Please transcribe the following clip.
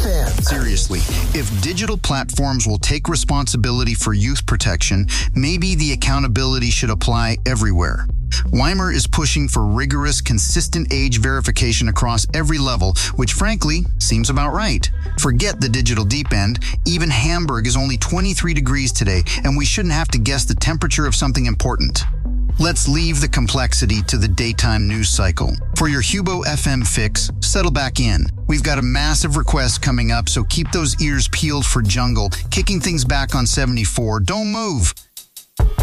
FM. Seriously, if digital platforms will take responsibility for youth protection, maybe the accountability should apply everywhere. Weimer is pushing for rigorous, consistent age verification across every level, which frankly seems about right. Forget the digital deep end. Even Hamburg is only 23 degrees today, and we shouldn't have to guess the temperature of something important. Let's leave the complexity to the daytime news cycle. For your Hubo FM fix, settle back in. We've got a massive request coming up, so keep those ears peeled for Jungle, kicking things back on 74. Don't move.